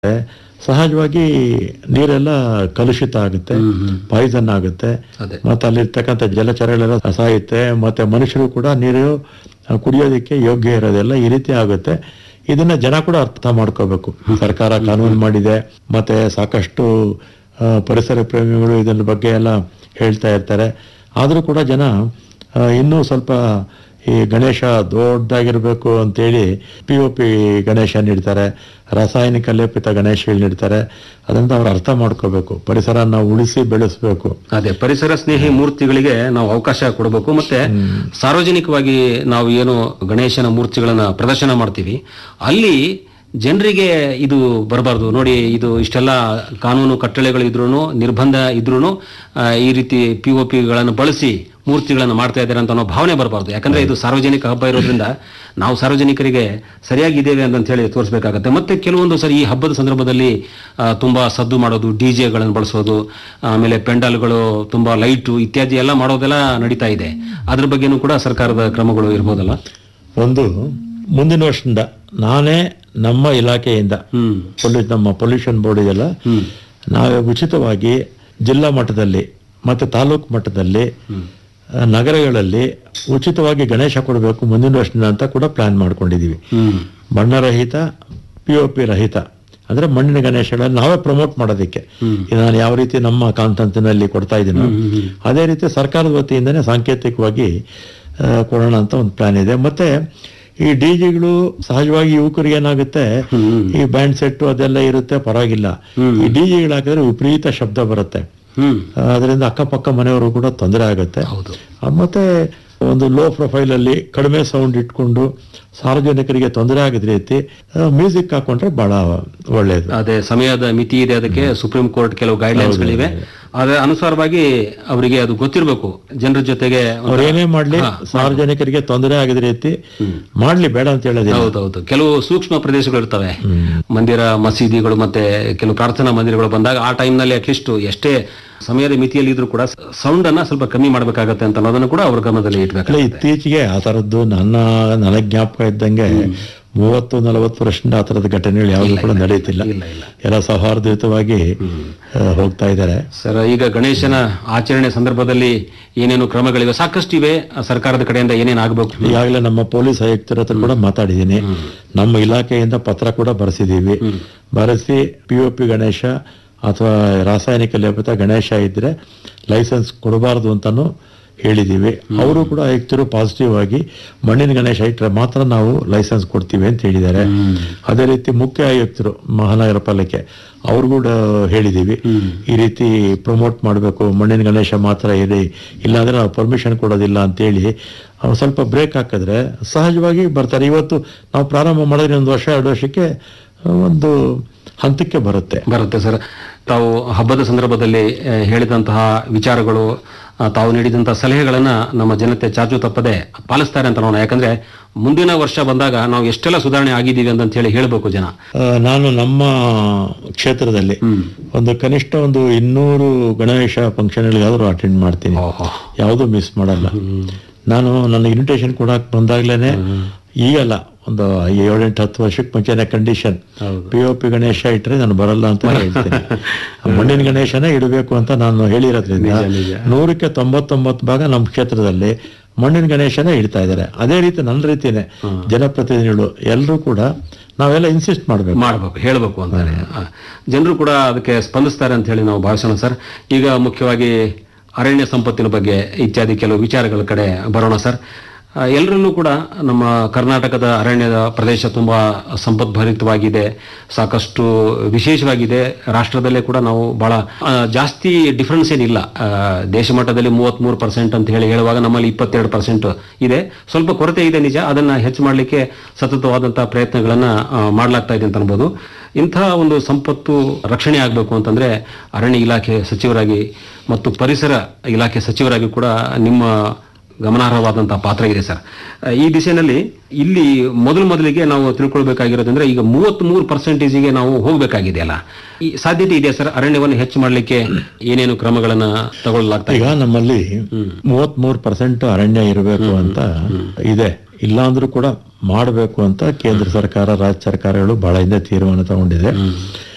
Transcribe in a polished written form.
ಸಹಜವಾಗಿ ನೀರೆಲ್ಲ ಕಲುಷಿತ ಆಗುತ್ತೆ, ಪಾಯ್ಸನ್ ಆಗುತ್ತೆ. ಅದೇ. ಮತ್ತೆ ಅಲ್ಲಿರ್ತಕ್ಕಂಥ ಜಲಚರಗಳೆಲ್ಲ ಸಾಯುತ್ತೆ. ಮತ್ತೆ ಮನುಷ್ಯರು ಕೂಡ ನೀರು ಕುಡಿಯೋದಕ್ಕೆ ಯೋಗ್ಯ ಇರೋದೆಲ್ಲ ಈ ರೀತಿ ಆಗುತ್ತೆ. ಇದನ್ನ ಜನ ಕೂಡ ಅರ್ಥ ಮಾಡ್ಕೋಬೇಕು. ಸರ್ಕಾರ ಕಾನೂನು ಮಾಡಿದೆ, ಮತ್ತೆ ಸಾಕಷ್ಟು ಪರಿಸರ ಪ್ರೇಮಿಗಳು ಇದರ ಬಗ್ಗೆ ಎಲ್ಲ ಹೇಳ್ತಾ ಇರ್ತಾರೆ. ಆದರೂ ಕೂಡ ಜನ ಇನ್ನೂ ಸ್ವಲ್ಪ ಈ ಗಣೇಶ ದೊಡ್ಡದಾಗಿರ್ಬೇಕು ಅಂತೇಳಿ POP ಗಣೇಶ ನೀಡ್ತಾರೆ, ರಾಸಾಯನಿಕ ಲೇಪಿತ ಗಣೇಶ ನೀಡ್ತಾರೆ. ಅದರಿಂದ ಅವ್ರು ಅರ್ಥ ಮಾಡ್ಕೋಬೇಕು, ಪರಿಸರ ನಾವು ಉಳಿಸಿ ಬೆಳೆಸಬೇಕು. ಅದೇ ಪರಿಸರ ಸ್ನೇಹಿ ಮೂರ್ತಿಗಳಿಗೆ ನಾವು ಅವಕಾಶ ಕೊಡಬೇಕು. ಮತ್ತೆ ಸಾರ್ವಜನಿಕವಾಗಿ ನಾವು ಏನು ಗಣೇಶನ ಮೂರ್ತಿಗಳನ್ನ ಪ್ರದರ್ಶನ ಮಾಡ್ತೀವಿ, ಅಲ್ಲಿ ಜನರಿಗೆ ಇದು ಬರಬಾರ್ದು. ನೋಡಿ, ಇದು ಇಷ್ಟೆಲ್ಲ ಕಾನೂನು ಕಟ್ಟಳೆಗಳು ಇದ್ರೂ, ನಿರ್ಬಂಧ ಇದ್ರೂ ಈ ರೀತಿ POPಗಳನ್ನು ಬಳಸಿ ಮೂರ್ತಿಗಳನ್ನು ಮಾಡ್ತಾ ಇದ್ದಾರೆ ಅಂತ ಅನ್ನೋ ಭಾವನೆ ಬರಬಾರ್ದು. ಯಾಕಂದ್ರೆ ಇದು ಸಾರ್ವಜನಿಕ ಹಬ್ಬ ಇರೋದ್ರಿಂದ ನಾವು ಸಾರ್ವಜನಿಕರಿಗೆ ಸರಿಯಾಗಿದ್ದೇವೆ ಅಂತ ಹೇಳಿ ತೋರಿಸಬೇಕಾಗತ್ತೆ. ಮತ್ತೆ ಕೆಲವೊಂದು ಸರಿ ಈ ಹಬ್ಬದ ಸಂದರ್ಭದಲ್ಲಿ ತುಂಬಾ ಸದ್ದು ಮಾಡೋದು, DJ ಗಳನ್ನು ಬಳಸೋದು, ಆಮೇಲೆ ಪೆಂಡಾಲ್ಗಳು, ತುಂಬಾ ಲೈಟು ಇತ್ಯಾದಿ ಎಲ್ಲ ಮಾಡೋದೆಲ್ಲ ನಡೀತಾ ಇದೆ. ಅದ್ರ ಬಗ್ಗೆನೂ ಕೂಡ ಸರ್ಕಾರದ ಕ್ರಮಗಳು ಇರ್ಬೋದಲ್ಲ? ಒಂದು ಮುಂದಿನ ವರ್ಷದಿಂದ ನಾನೇ ನಮ್ಮ ಇಲಾಖೆಯಿಂದ ನಮ್ಮ ಪೊಲ್ಯೂಷನ್ ಬೋರ್ಡ್ ಇದೆಲ್ಲ, ನಾವೇ ಉಚಿತವಾಗಿ ಜಿಲ್ಲಾ ಮಟ್ಟದಲ್ಲಿ ಮತ್ತೆ ತಾಲೂಕು ಮಟ್ಟದಲ್ಲಿ ನಗರಗಳಲ್ಲಿ ಉಚಿತವಾಗಿ ಗಣೇಶ ಕೊಡಬೇಕು ಮುಂದಿನ ವರ್ಷದಿಂದ ಅಂತ ಕೂಡ ಪ್ಲಾನ್ ಮಾಡ್ಕೊಂಡಿದೀವಿ. ಬಣ್ಣರಹಿತ, POP ರಹಿತ, ಅಂದ್ರೆ ಮಣ್ಣಿನ ಗಣೇಶಗಳನ್ನು ನಾವೇ ಪ್ರಮೋಟ್ ಮಾಡೋದಕ್ಕೆ. ನಾನು ಯಾವ ರೀತಿ ನಮ್ಮ ಕಾನ್ಫರೆನ್ಸ್ನಲ್ಲಿ ಕೊಡ್ತಾ ಇದ್ದೀನೋ ಅದೇ ರೀತಿ ಸರ್ಕಾರದ ವತಿಯಿಂದನೇ ಸಾಂಕೇತಿಕವಾಗಿ ಕೊಡೋಣ ಅಂತ ಒಂದು ಪ್ಲಾನ್ ಇದೆ. ಮತ್ತೆ ಈ DJಗಳು ಸಹಜವಾಗಿ ಯುವಕರಿಗೆ ಏನಾಗುತ್ತೆ, ಈ ಬ್ಯಾಂಡ್ ಸೆಟ್ ಅದೆಲ್ಲ ಇರುತ್ತೆ, ಪರವಾಗಿಲ್ಲ. ಈ DJಗಳು ಹಾಕಿದ್ರೆ ವಿಪರೀತ ಶಬ್ದ ಬರುತ್ತೆ, ಅದರಿಂದ ಅಕ್ಕಪಕ್ಕ ಮನೆಯವರು ಕೂಡ ತೊಂದರೆ ಆಗುತ್ತೆ. ಮತ್ತೆ ಒಂದು ಲೋ ಪ್ರೊಫೈಲ್ ಅಲ್ಲಿ ಕಡಿಮೆ ಸೌಂಡ್ ಇಟ್ಕೊಂಡು ಸಾರ್ವಜನಿಕರಿಗೆ ತೊಂದರೆ ಆಗದ ರೀತಿ ಮ್ಯೂಸಿಕ್ ಹಾಕೊಂಡ್ರೆ ಬಹಳ ಒಳ್ಳೇದು. ಅದೇ ಸಮಯದ ಮಿತಿ ಇದೆ, ಅದಕ್ಕೆ ಸುಪ್ರೀಂ ಕೋರ್ಟ್ ಕೆಲವು ಗೈಡ್ಲೈನ್ಸ್ಗಳಿವೆ. ಅದರ ಅನುಸಾರವಾಗಿ ಅವರಿಗೆ ಅದು ಗೊತ್ತಿರಬೇಕು. ಜನರ ಜೊತೆಗೆ ಅವ್ರೇನೇ ಮಾಡ್ಲಿ ಸಾರ್ವಜನಿಕರಿಗೆ ತೊಂದರೆ ಆಗದ ರೀತಿ ಮಾಡ್ಲಿ, ಬೇಡ ಅಂತ ಹೇಳೋದಿಲ್ಲ. ಹೌದೌದು. ಕೆಲವು ಸೂಕ್ಷ್ಮ ಪ್ರದೇಶಗಳು ಇರ್ತವೆ, ಮಂದಿರ, ಮಸೀದಿಗಳು, ಮತ್ತೆ ಕೆಲವು ಪ್ರಾರ್ಥನಾ ಮಂದಿರಗಳು ಬಂದಾಗ ಆ ಟೈಮ್ನಲ್ಲಿ ಅಟ್ಲೀಸ್ಟ್ ಎಷ್ಟೇ ಸಮಯದ ಮಿತಿಯಲ್ಲಿ ಇದ್ರೂ ಕೂಡ ಸೌಂಡ್ ಅನ್ನ ಸ್ವಲ್ಪ ಕಮ್ಮಿ ಮಾಡಬೇಕಾಗತ್ತೆ ಅಂತ ಅನ್ನೋದನ್ನು ಕೂಡ ಅವ್ರ ಗಮನದಲ್ಲಿ ಇಟ್ಬೇಕು. ಇತ್ತೀಚೆಗೆ ಆ ತರದ್ದು ನನಗೆ ಜ್ಞಾಪಕ ಇದ್ದಂಗೆ 30-40 ವರ್ಷದಿಂದ ಆ ತರದ ಘಟನೆಗಳು ಯಾವುದು ಕೂಡ ನಡೆಯುತ್ತಿಲ್ಲ. ಎಲ್ಲ ಸೌಹಾರ್ದಯುತವಾಗಿ ಹೋಗ್ತಾ ಇದ್ದಾರೆ. ಸರ್, ಈಗ ಗಣೇಶನ ಆಚರಣೆ ಸಂದರ್ಭದಲ್ಲಿ ಏನೇನು ಕ್ರಮಗಳಿವೆ? ಸಾಕಷ್ಟು ಇವೆ. ಸರ್ಕಾರದ ಕಡೆಯಿಂದ ಏನೇನು ಆಗಬೇಕು? ಈಗಾಗಲೇ ನಮ್ಮ ಪೊಲೀಸ್ ಆಯುಕ್ತರ ಹತ್ರ ಕೂಡ ಮಾತಾಡಿದ್ದೀನಿ. ನಮ್ಮ ಇಲಾಖೆಯಿಂದ ಪತ್ರ ಕೂಡ ಬರೆಸಿದ್ದೀವಿ. ಬರೆಸಿ POP ಗಣೇಶ ಅಥವಾ ರಾಸಾಯನಿಕ ಲೇಪಿತ ಗಣೇಶ ಇದ್ರೆ ಲೈಸೆನ್ಸ್ ಕೊಡಬಾರದು ಅಂತಾನು ಹೇಳಿದೀವಿ. ಅವರು ಕೂಡ ಆಯುಕ್ತರು ಪಾಸಿಟಿವ್ ಆಗಿ ಮಣ್ಣಿನ ಗಣೇಶ ಇಟ್ಟರೆ ಮಾತ್ರ ನಾವು ಲೈಸೆನ್ಸ್ ಕೊಡ್ತೀವಿ ಅಂತ ಹೇಳಿದ್ದಾರೆ. ಅದೇ ರೀತಿ ಮುಖ್ಯ ಆಯುಕ್ತರು ಮಹಾನಗರ ಪಾಲಿಕೆ ಅವ್ರು ಕೂಡ ಹೇಳಿದೀವಿ, ಈ ರೀತಿ ಪ್ರಮೋಟ್ ಮಾಡಬೇಕು, ಮಣ್ಣಿನ ಗಣೇಶ ಮಾತ್ರ ಇರಿ, ಇಲ್ಲಾಂದ್ರೆ ನಾವು ಪರ್ಮಿಷನ್ ಕೊಡೋದಿಲ್ಲ ಅಂತೇಳಿ ಅವ್ರು ಸ್ವಲ್ಪ ಬ್ರೇಕ್ ಹಾಕಿದ್ರೆ ಸಹಜವಾಗಿ ಬರ್ತಾರೆ. ಇವತ್ತು ನಾವು ಪ್ರಾರಂಭ ಮಾಡಿದ್ರೆ 1 ವರ್ಷ 2 ವರ್ಷಕ್ಕೆ ಒಂದು ಹಂತಕ್ಕೆ ಬರುತ್ತೆ ಸರ್. ತಾವು ಹಬ್ಬದ ಸಂದರ್ಭದಲ್ಲಿ ಹೇಳಿದಂತಹ ವಿಚಾರಗಳು, ತಾವು ನೀಡಿದಂತಹ ಸಲಹೆಗಳನ್ನ ನಮ್ಮ ಜನತೆ ಚಾಚು ತಪ್ಪದೆ ಪಾಲಿಸ್ತಾರೆ ಅಂತ ನೋಡೋಣ. ಯಾಕಂದ್ರೆ ಮುಂದಿನ ವರ್ಷ ಬಂದಾಗ ನಾವು ಎಷ್ಟೆಲ್ಲ ಸುಧಾರಣೆ ಆಗಿದ್ದೀವಿ ಅಂತ ಹೇಳಿ ಹೇಳ್ಬೇಕು ಜನ. ನಾನು ನಮ್ಮ ಕ್ಷೇತ್ರದಲ್ಲಿ ಒಂದು ಕನಿಷ್ಠ 200 ಗಣೇಶ ಫಂಕ್ಷನ್ಗಳಿಗಾದ್ರೂ ಅಟೆಂಡ್ ಮಾಡ್ತೀನಿ, ಯಾವುದೂ ಮಿಸ್ ಮಾಡಲ್ಲ. ನಾನು ನನ್ನ ಇನ್ವಿಟೇಷನ್ ಕೊಡಕ್ ಬಂದಾಗ್ಲೇನೆ, ಈಗಲ್ಲ ಒಂದು 7-8-10 ವರ್ಷಕ್ಕೆ ಮುಂಚೆನೆ ಕಂಡೀಷನ್, POP ಗಣೇಶ ಇಟ್ಟರೆ ನಾನು ಬರಲ್ಲ ಅಂತ ಹೇಳ್ತೀನಿ. ಮಣ್ಣಿನ ಗಣೇಶನೇ ಇಡಬೇಕು ಅಂತ ನಾನು ಹೇಳಿರೋದ್ರಿಂದ 100ಕ್ಕೆ 99 ಭಾಗ ನಮ್ಮ ಕ್ಷೇತ್ರದಲ್ಲಿ ಮಣ್ಣಿನ ಗಣೇಶನೇ ಇಡ್ತಾ ಇದ್ದಾರೆ. ಅದೇ ರೀತಿ ನನ್ನ ರೀತಿನೇ ಜನಪ್ರತಿನಿಧಿಗಳು ಎಲ್ಲರೂ ಕೂಡ ನಾವೆಲ್ಲ ಇನ್ಸಿಸ್ಟ್ ಮಾಡಬೇಕು, ಹೇಳಬೇಕು ಅಂತಾರೆ. ಜನರು ಕೂಡ ಅದಕ್ಕೆ ಸ್ಪಂದಿಸ್ತಾರೆ ಅಂತ ಹೇಳಿ ನಾವು ಭಾವಿಸೋಣ ಸರ್. ಈಗ ಮುಖ್ಯವಾಗಿ ಅರಣ್ಯ ಸಂಪತ್ತಿನ ಬಗ್ಗೆ ಇತ್ಯಾದಿ ಕೆಲವು ವಿಚಾರಗಳ ಕಡೆ ಬರೋಣ ಸರ್. ಎಲ್ಲರಲ್ಲೂ ಕೂಡ ನಮ್ಮ ಕರ್ನಾಟಕದ ಅರಣ್ಯದ ಪ್ರದೇಶ ತುಂಬಾ ಸಂಪದ್ಭರಿತವಾಗಿದೆ, ಸಾಕಷ್ಟು ವಿಶೇಷವಾಗಿದೆ. ರಾಷ್ಟ್ರದಲ್ಲೇ ಕೂಡ ನಾವು ಬಹಳ ಜಾಸ್ತಿ ಡಿಫರೆನ್ಸ್ ಏನಿಲ್ಲ. ದೇಶ ಮಟ್ಟದಲ್ಲಿ 33% ಅಂತ ಹೇಳುವಾಗ ನಮ್ಮಲ್ಲಿ 22% ಇದೆ. ಸ್ವಲ್ಪ ಕೊರತೆ ಇದೆ ನಿಜ, ಅದನ್ನ ಹೆಚ್ಚು ಮಾಡಲಿಕ್ಕೆ ಸತತವಾದಂತಹ ಪ್ರಯತ್ನಗಳನ್ನ ಮಾಡಲಾಗ್ತಾ ಇದೆ ಅಂತ ಅನ್ಬೋದು. ಇಂತಹ ಒಂದು ಸಂಪತ್ತು ರಕ್ಷಣೆ ಆಗಬೇಕು ಅಂತಂದ್ರೆ ಅರಣ್ಯ ಇಲಾಖೆ ಸಚಿವರಾಗಿ ಮತ್ತು ಪರಿಸರ ಇಲಾಖೆ ಸಚಿವರಾಗಿ ಕೂಡ ನಿಮ್ಮ ಗಮನಾರ್ಹವಾದಂತಹ ಪಾತ್ರ ಇದೆ ಸರ್. ಈ ದಿಶೆಯಲ್ಲಿ ಇಲ್ಲಿ ಮೊದಲಿಗೆ ನಾವು ತಿಳ್ಕೊಳ್ಬೇಕಾಗಿರೋದಂದ್ರೆ, ಈಗ 33%ಗೆ ನಾವು ಹೋಗ್ಬೇಕಾಗಿದೆ ಅಲ್ಲ, ಈ ಸಾಧ್ಯತೆ ಇದೆಯಾ ಸರ್? ಅರಣ್ಯವನ್ನು ಹೆಚ್ಚು ಮಾಡಲಿಕ್ಕೆ ಏನೇನು ಕ್ರಮಗಳನ್ನ ತಗೊಳ್ಳಲಾಗ್ತದೆ? ಈಗ ನಮ್ಮಲ್ಲಿ 33% ಅರಣ್ಯ ಇರಬೇಕು ಅಂತ ಇದೆ. ಇಲ್ಲ ಅಂದ್ರೂ ಕೂಡ ಮಾಡಬೇಕು ಅಂತ ಕೇಂದ್ರ ಸರ್ಕಾರ, ರಾಜ್ಯ ಸರ್ಕಾರಗಳು ಬಹಳ ಹಿಂದೆ ತೀರ್ಮಾನ ತಗೊಂಡಿದೆ.